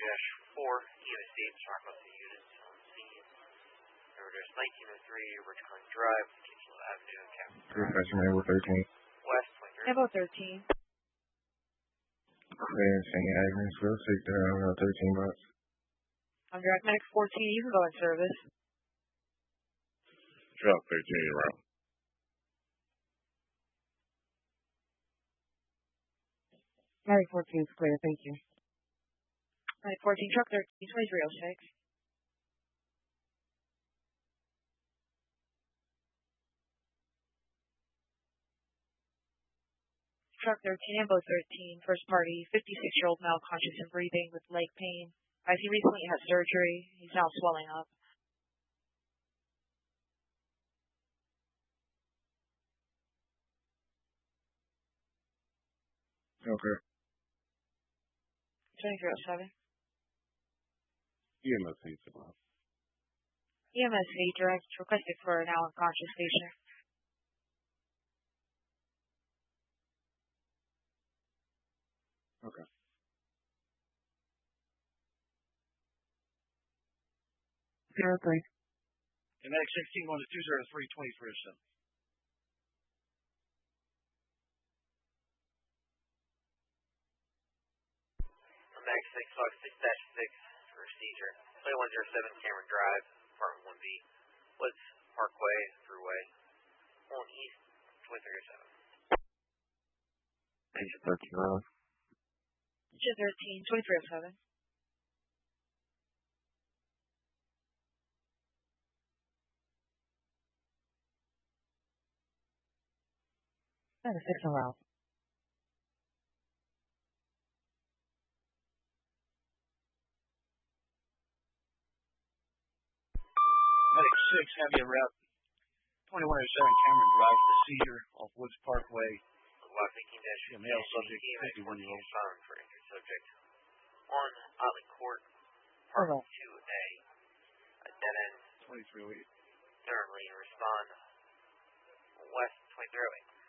23-4, EMS 8, Sarcos units on scene. Address 1903, Richcon Drive, Kitchell Avenue, Captain Naval 13. West 23. Naval 13. Clear St. Agnes, we'll take the 13 box. I'm Direct Medic 14, you can go in service. Drop 13, you're out. Medic 14 is clear, thank you. Medic 14, truck 13, 2306. Truck 13, Ambo 13, first party, 56-year-old male, conscious and breathing with leg pain. He recently had surgery. He's now swelling up. Okay. 2307. EMS 8 tomorrow. EMS 8 direct requested for an now unconscious patient. Okay. 03. And Medic 16 going to 203 2307. Medic 6, Fox 6-6 for seizure. 2107 Cameron Drive, Apartment 1B, Woods Parkway, Thruway, on East 2307. Patient 13 round. Patient 13, 2307. That is 6 around. Medic 6, have you route 2107 Cameron Drive for seizure off Woods Parkway. Lock 18-. Male subject, 51-year-old. Found for injured subject. On Otley Court, Apartment 2A, a dead end. 2308. Third lane, respond. West 2308.